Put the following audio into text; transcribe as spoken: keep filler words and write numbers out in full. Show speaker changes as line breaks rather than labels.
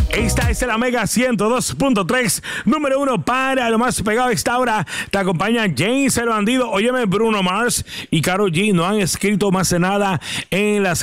Esta es la Mega ciento dos punto tres, número uno para lo más pegado. A esta hora te acompaña James el Bandido. Óyeme, Bruno Mars y Karol G no han escrito más de nada en las